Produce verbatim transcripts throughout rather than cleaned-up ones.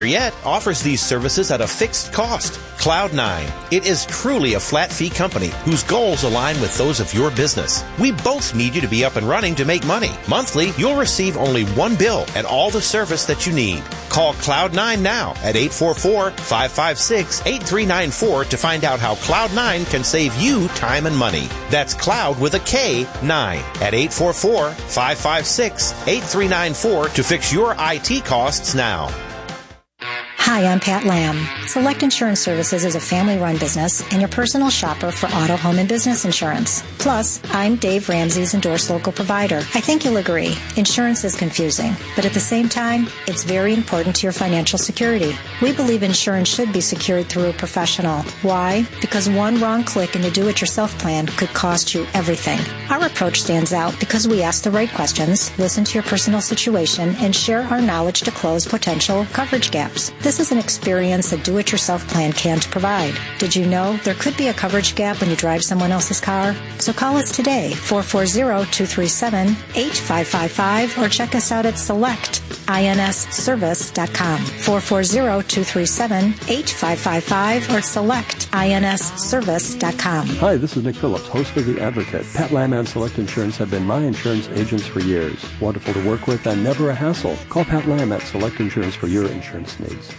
Yet offers these services at a fixed cost. Cloud nine. It is truly a flat fee company whose goals align with those of your business. We both need you to be up and running to make money. Monthly, you'll receive only one bill and all the service that you need. Call Cloud nine now at eight four four, five five six, eight three nine four to find out how Cloud nine can save you time and money. That's Cloud with a K, nine at eight four four, five five six, eight three nine four to fix your I T costs now. Hi, I'm Pat Lamb. Select Insurance Services is a family-run business and your personal shopper for auto, home, and business insurance. Plus, I'm Dave Ramsey's endorsed local provider. I think you'll agree, insurance is confusing, but at the same time, it's very important to your financial security. We believe insurance should be secured through a professional. Why? Because one wrong click in the do-it-yourself plan could cost you everything. Our approach stands out because we ask the right questions, listen to your personal situation, and share our knowledge to close potential coverage gaps. This is an experience a do-it-yourself plan can't provide. Did you know there could be a coverage gap when you drive someone else's car? So call us today, four four zero, two three seven, eight five five five, or check us out at select ins service dot com, four four zero, two three seven, eight five five five, or select ins service dot com. Hi, this is Nick Phillips, host of The Advocate. Pat Lamb and Select Insurance have been my insurance agents for years. Wonderful to work with and never a hassle. Call Pat Lamb at Select Insurance for your insurance needs.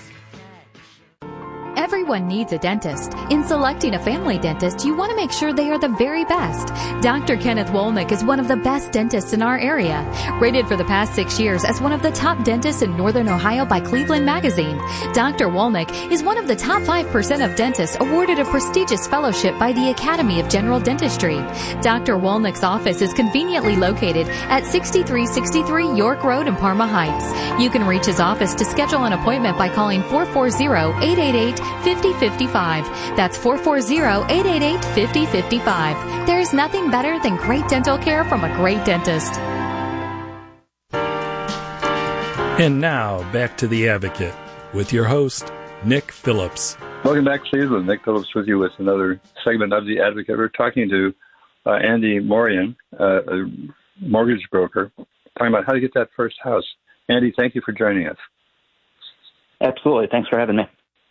Everyone needs a dentist. In selecting a family dentist, you want to make sure they are the very best. Doctor Kenneth Wolnick is one of the best dentists in our area. Rated for the past six years as one of the top dentists in Northern Ohio by Cleveland Magazine. Doctor Wolnick is one of the top five percent of dentists awarded a prestigious fellowship by the Academy of General Dentistry. Doctor Wolnick's office is conveniently located at sixty-three sixty-three York Road in Parma Heights. You can reach his office to schedule an appointment by calling four four zero, eight eight eight, five zero five five. That's four four zero, eight eight eight, five zero five five. There's nothing better than great dental care from a great dentist. And now, back to The Advocate with your host, Nick Phillips. Welcome back, Cleveland. Nick Phillips with you with another segment of The Advocate. We're talking to uh, Andy Morian, uh, a mortgage broker, talking about how to get that first house. Andy, thank you for joining us. Absolutely. Thanks for having me.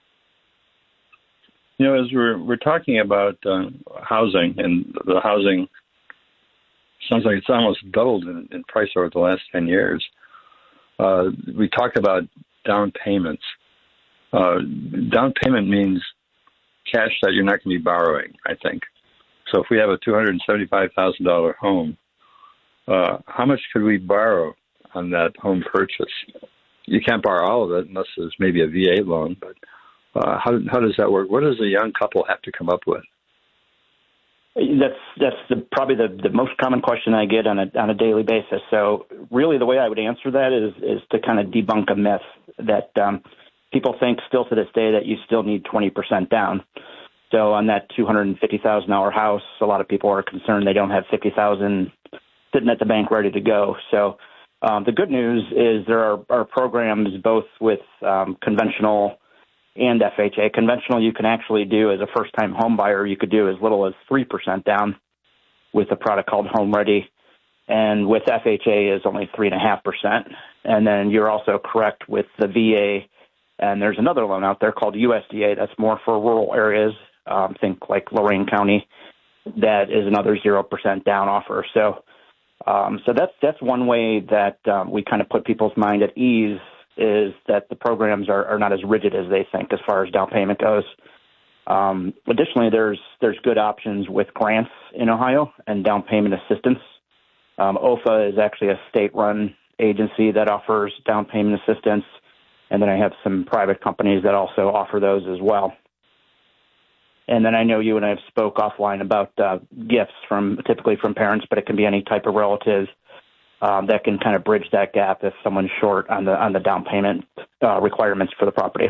You know, as we're we're talking about uh, housing, and the housing sounds like it's almost doubled in, in price over the last ten years. Uh, we talked about down payments. Uh, down payment means cash that you're not going to be borrowing, I think. So if we have a two hundred seventy-five thousand dollars home, uh, how much could we borrow on that home purchase? You can't borrow all of it unless there's maybe a V A loan, but Uh, how how does that work? What does a young couple have to come up with? That's that's the, probably the, the most common question I get on a on a daily basis. So really, the way I would answer that is is to kind of debunk a myth that um, people think still to this day that you still need twenty percent down. So on that two hundred fifty thousand dollars house, a lot of people are concerned they don't have fifty thousand dollars sitting at the bank ready to go. So um, the good news is there are, are programs both with um, conventional and F H A. Conventional you can actually do as a first-time home buyer. You could do as little as three percent down with a product called Home Ready. And with F H A is only three point five percent. And then you're also correct with the V A. And there's another loan out there called U S D A that's more for rural areas. Um, think like Lorain County. That is another zero percent down offer. So um, so that's, that's one way that um, we kind of put people's mind at ease, is that the programs are, are not as rigid as they think as far as down payment goes. Um, additionally, there's there's good options with grants in Ohio and down payment assistance. Um, O F A is actually a state-run agency that offers down payment assistance, and then I have some private companies that also offer those as well. And then I know you and I have spoke offline about uh, gifts from typically from parents, but it can be any type of relative um, that can kind of bridge that gap if someone's short on the on the down payment uh, requirements for the property.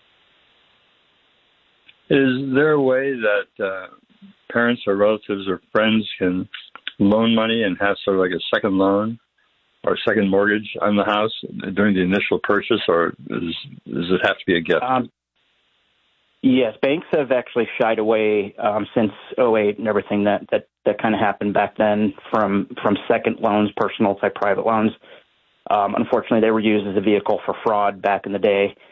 Is there a way that uh, parents or relatives or friends can loan money and have sort of like a second loan or second mortgage on the house during the initial purchase, or is, does it have to be a gift? Um, yes, banks have actually shied away um, since oh eight and everything that, that, that kind of happened back then from, from second loans, personal type private loans. Um, unfortunately, they were used as a vehicle for fraud back in the day.